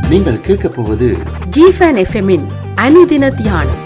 நீங்கள் கேட்கப் போவது ஜிஃபன் எஃப்எம்மின் அனுதின தியானம்.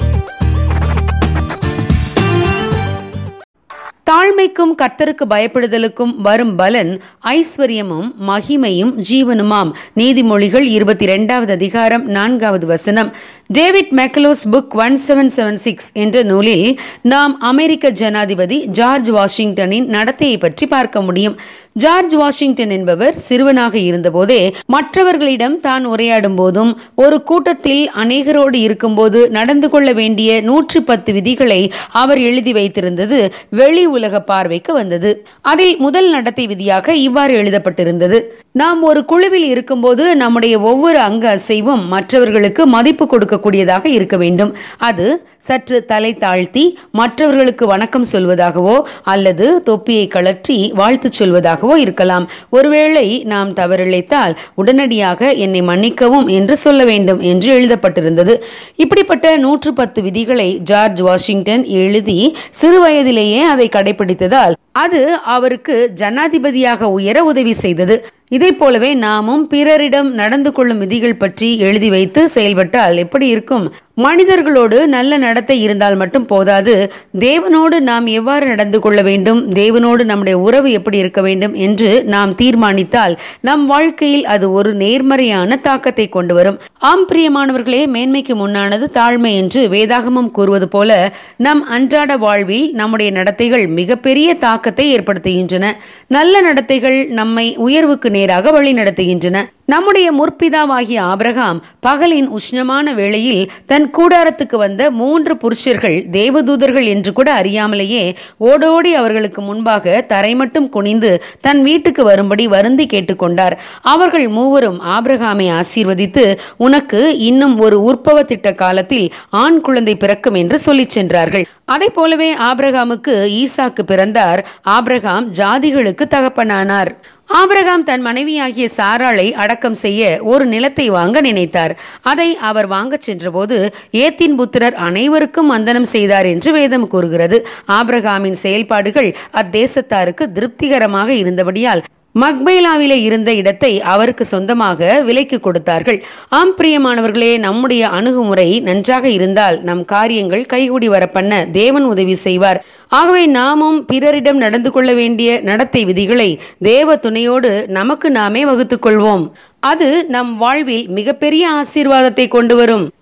தாழ்மைக்கும் கர்த்தருக்கு பயப்படுதலுக்கும் வரும் பலன் ஐஸ்வர்யமும் மகிமையும் ஜீவனுமாம். நீதிமொழிகள் 22வது அதிகாரம் 4வது வசனம். டேவிட் மெக்கலோஸ் புக் 1776 என்ற நூலில் நாம் அமெரிக்க ஜனாதிபதி ஜார்ஜ் வாஷிங்டனின் நடத்தையை பற்றி பார்க்க முடியும். ஜார்ஜ் வாஷிங்டன் என்பவர் சிறுவனாக இருந்தபோதே மற்றவர்களிடம் தான் உரையாடும் போதும் ஒரு கூட்டத்தில் அநேகரோடு இருக்கும்போது நடந்து கொள்ள வேண்டிய 110 விதிகளை அவர் எழுதி வைத்திருந்தது வெளி உலக பார்வைக்கு வந்தது. அதில் முதல் நடத்தை விதியாக இவ்வாறு எழுதப்பட்டிருந்தது: நாம் ஒரு குழுவில் இருக்கும்போது நம்முடைய ஒவ்வொரு அங்க அசைவும் மற்றவர்களுக்கு மதிப்பு கொடுக்கக்கூடியதாக இருக்க வேண்டும். அது சற்று தலை தாழ்த்தி மற்றவர்களுக்கு வணக்கம் சொல்வதாகவோ அல்லது தொப்பியை கழற்றி வாழ்த்து சொல்வதாகவோ இருக்கலாம். ஒருவேளை நாம் தவறிழைத்தால் உடனடியாக என்னை மன்னிக்கவும் என்று சொல்ல வேண்டும் என்று எழுதப்பட்டிருந்தது. இப்படிப்பட்ட 110 விதிகளை ஜார்ஜ் வாஷிங்டன் எழுதி சிறு வயதிலேயே அதை கடைபிடித்ததால் அது அவருக்கு ஜனாதிபதியாக உயர உதவி செய்தது. இதை போலவே நாமும் பிறரிடம் நடந்து கொள்ளும் விதிகள் பற்றி எழுதி வைத்து செயல்பட்டால் எப்படி இருக்கும்? மனிதர்களோடு நல்ல நடத்தை இருந்தால் மட்டும் போதாது, தேவனோடு நாம் எவ்வாறு நடந்து கொள்ள வேண்டும், தேவனோடு நம்முடைய உறவு எப்படி இருக்க வேண்டும் என்று நாம் தீர்மானித்தால் நம் வாழ்க்கையில் அது ஒரு நேர்மறையான தாக்கத்தை கொண்டு வரும். ஆம் பிரியமானவர்களே, மேன்மைக்கு முன்னானது தாழ்மை என்று வேதாகமம் கூறுவது போல நம் அன்றாட வாழ்வில் நம்முடைய நடத்தைகள் மிகப்பெரிய தாக்கத்தை ஏற்படுத்துகின்றன. நல்ல நடத்தைகள் நம்மை உயர்வுக்கு நேராக வழி நடத்துகின்றன. நம்முடைய முற்பிதாவாகிய ஆபிரகாம் பகலின் உஷ்ணமான வேளையில் தன் கூடாரத்துக்கு வந்த 3 புருஷர்கள் தேவதூதர்கள் என்று கூட அறியாமலேயே ஓடோடி அவர்களுக்கு முன்பாக தரை மட்டும் குனிந்து தன் வீட்டுக்கு வரும்படி வருந்தி கேட்டுக்கொண்டார். அவர்கள் மூவரும் ஆபிரகாமை ஆசீர்வதித்து, உனக்கு இன்னும் ஒரு உற்பவ திட்ட காலத்தில் ஆண் குழந்தை பிறக்கும் என்று சொல்லி சென்றார்கள். அதை போலவே ஆபிரகாமுக்கு ஈசாக்கு பிறந்தார். ஆபிரகாம் ஜாதிகளுக்கு தகப்பனானார். ஆபிரகாம் தன் மனைவியாகிய சாராளை அடக்கம் செய்ய ஒரு நிலத்தை வாங்க நினைத்தார். அதை அவர் வாங்கச் சென்றபோது ஏத்தின் புத்திரர் அனைவருக்கும் வந்தனம் செய்தார் என்று வேதம் கூறுகிறது. ஆபிரகாமின் செயல்பாடுகள் அத்தேசத்தாருக்கு திருப்திகரமாக இருந்தபடியால் மக்பேலாவிலே இருந்த இடத்தை அவருக்கு சொந்தமாக விலைக்கு கொடுத்தார்கள். ஆம் பிரியமானவர்களே, நம்முடைய அணுகுமுறை நன்றாக இருந்தால் நம் காரியங்கள் கைகூடி வர பண்ண தேவன் உதவி செய்வார். ஆகவே நாமும் பிறரிடம் நடந்து கொள்ள வேண்டிய நடத்தை விதிகளை தேவ துணையோடு நமக்கு நாமே வகுத்துக் கொள்வோம். அது நம் வாழ்வில் மிகப்பெரிய ஆசீர்வாதத்தை கொண்டு வரும்.